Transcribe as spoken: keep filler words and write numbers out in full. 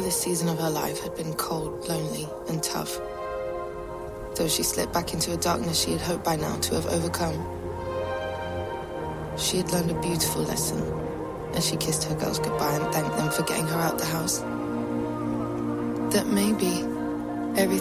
this season of her life had been cold, lonely, and tough. Though she slipped back into a darkness she had hoped by now to have overcome. She had learned a beautiful lesson as she kissed her girls goodbye and thanked them for getting her out the house. That maybe everything